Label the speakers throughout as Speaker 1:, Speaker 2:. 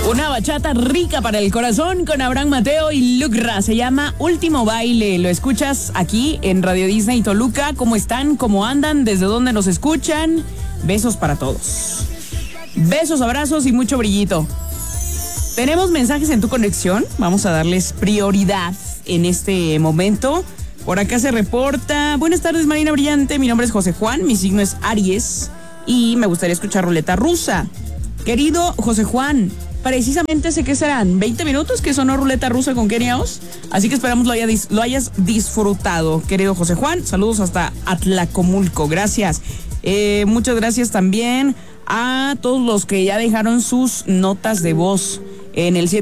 Speaker 1: Una bachata rica para el corazón con Abraham Mateo y Lucra. Se llama Último Baile. Lo escuchas aquí en Radio Disney Toluca. ¿Cómo están? ¿Cómo andan? ¿Desde dónde nos escuchan? Besos para todos. Besos, abrazos y mucho brillito. Tenemos mensajes en tu conexión. Vamos a darles prioridad en este momento. Por acá se reporta: buenas tardes, Marina Brillante. Mi nombre es José Juan. Mi signo es Aries. Y me gustaría escuchar Ruleta Rusa. Querido José Juan, precisamente sé que serán 20 minutos que sonó Ruleta Rusa con Kenia Os, así que esperamos lo hayas disfrutado, querido José Juan. Saludos hasta Atlacomulco, gracias. Muchas gracias también a todos los que ya dejaron sus notas de voz en el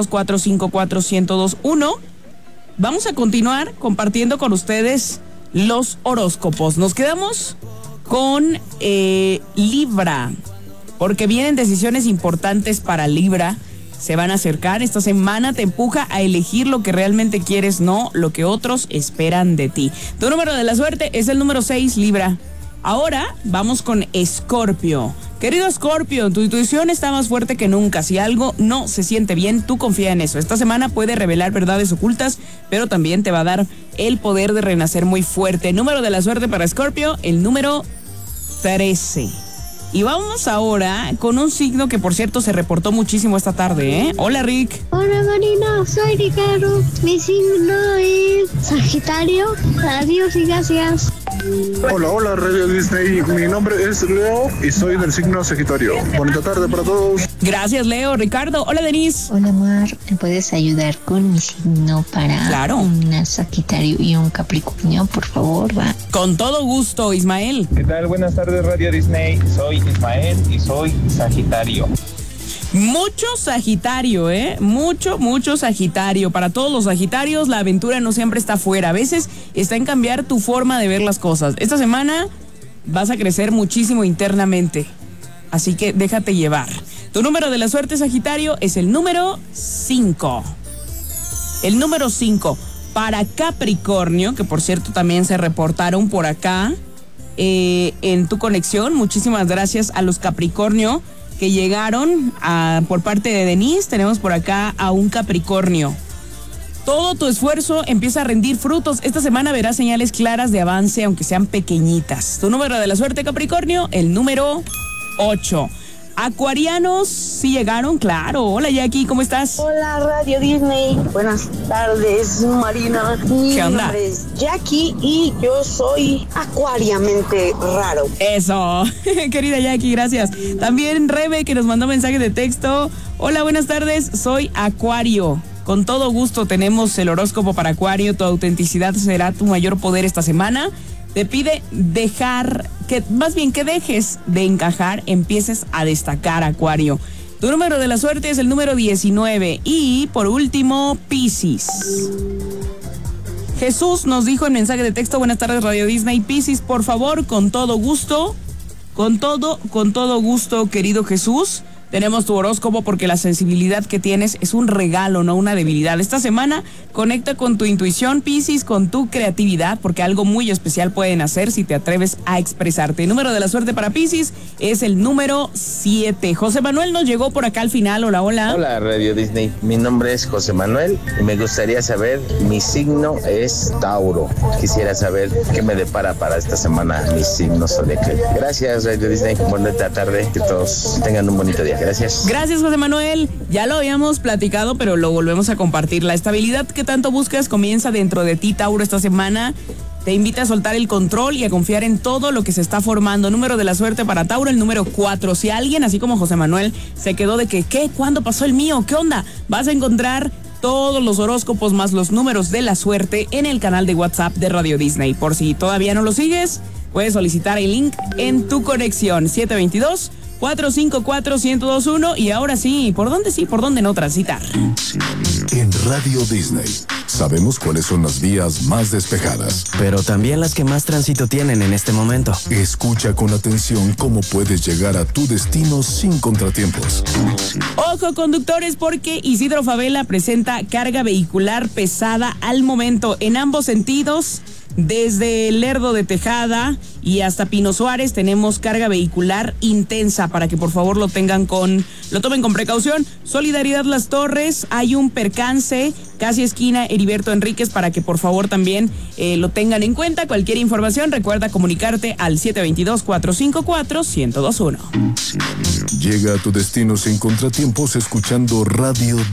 Speaker 1: 722-454-1021. Vamos a continuar compartiendo con ustedes los horóscopos. Nos quedamos con Libra, porque vienen decisiones importantes para Libra. Se van a acercar. Esta semana te empuja a elegir lo que realmente quieres, no lo que otros esperan de ti. Tu número de la suerte es el número 6, Libra. Ahora vamos con Escorpio. Querido Escorpio, tu intuición está más fuerte que nunca. Si algo no se siente bien, tú confía en eso. Esta semana puede revelar verdades ocultas, pero también te va a dar el poder de renacer muy fuerte. Número de la suerte para Escorpio, el número 13. Y vamos ahora con un signo que, por cierto, se reportó muchísimo esta tarde, ¿eh? Hola, Rick.
Speaker 2: Hola, Marina. Soy Ricardo. Mi signo es Sagitario. Adiós y gracias.
Speaker 3: Hola, Radio Disney. Mi nombre es Leo y soy del signo Sagitario. Bonita tarde para todos.
Speaker 1: Gracias, Leo. Ricardo. Hola, Denise.
Speaker 4: Hola, Mar. ¿Me puedes ayudar con mi signo para una Sagitario y un Capricornio, por favor? Va.
Speaker 1: Con todo gusto, Ismael.
Speaker 5: ¿Qué tal? Buenas tardes, Radio Disney. Soy Ismael y soy Sagitario.
Speaker 1: Mucho Sagitario, mucho Sagitario. Para todos los Sagitarios, la aventura no siempre está afuera. A veces está en cambiar tu forma de ver las cosas. Esta semana vas a crecer muchísimo internamente, así que déjate llevar. Tu número de la suerte, Sagitario, es el número 5. El número 5. Para Capricornio, que por cierto también se reportaron por acá en tu conexión. Muchísimas gracias a los Capricornio que llegaron por parte de Denise. Tenemos por acá a un Capricornio. Todo tu esfuerzo empieza a rendir frutos. Esta semana verás señales claras de avance, aunque sean pequeñitas. Tu número de la suerte, Capricornio, el número 8. Acuarianos, ¿sí llegaron? Claro. Hola, Jackie, ¿cómo estás?
Speaker 6: Hola, Radio Disney. Buenas tardes, Marina. Mi nombre es Jackie y yo soy acuariamente raro.
Speaker 1: Eso, querida Jackie, gracias. También Rebe, que nos mandó mensaje de texto. Hola, buenas tardes, soy Acuario. Con todo gusto tenemos el horóscopo para Acuario. Tu autenticidad será tu mayor poder esta semana. Te pide que dejes de encajar, empieces a destacar, Acuario. Tu número de la suerte es el número 19. Y por último, Piscis. Jesús nos dijo en mensaje de texto: buenas tardes, Radio Disney. Piscis, por favor, con todo gusto, querido Jesús. Tenemos tu horóscopo porque la sensibilidad que tienes es un regalo, no una debilidad. Esta semana conecta con tu intuición, Piscis, con tu creatividad, porque algo muy especial pueden hacer si te atreves a expresarte. El número de la suerte para Piscis es el número 7. José Manuel nos llegó por acá al final. Hola.
Speaker 7: Hola, Radio Disney. Mi nombre es José Manuel y me gustaría saber, mi signo es Tauro. Quisiera saber qué me depara para esta semana mi signo zodiacal. Gracias, Radio Disney. Bonita tarde. Que todos tengan un bonito día. Gracias.
Speaker 1: Gracias, José Manuel. Ya lo habíamos platicado, pero lo volvemos a compartir. La estabilidad que tanto buscas comienza dentro de ti, Tauro, esta semana. Te invita a soltar el control y a confiar en todo lo que se está formando. Número de la suerte para Tauro, el número 4. Si alguien, así como José Manuel, se quedó de ¿qué? ¿Cuándo pasó el mío? ¿Qué onda? Vas a encontrar todos los horóscopos más los números de la suerte en el canal de WhatsApp de Radio Disney. Por si todavía no lo sigues, puedes solicitar el link en tu conexión. 722-454-1021. Y ahora sí, ¿por dónde no transitar?
Speaker 8: En Radio Disney sabemos cuáles son las vías más despejadas,
Speaker 9: pero también las que más tránsito tienen en este momento.
Speaker 8: Escucha con atención cómo puedes llegar a tu destino sin contratiempos.
Speaker 1: Ojo, conductores, porque Isidro Favela presenta carga vehicular pesada al momento. En ambos sentidos Desde Lerdo de Tejada y hasta Pino Suárez tenemos carga vehicular intensa para que por favor lo tomen con precaución. Solidaridad Las Torres, hay un percance casi esquina Heriberto Enríquez para que por favor también lo tengan en cuenta. Cualquier información, recuerda comunicarte al 722-454-1021.
Speaker 8: Llega a tu destino sin contratiempos escuchando Radio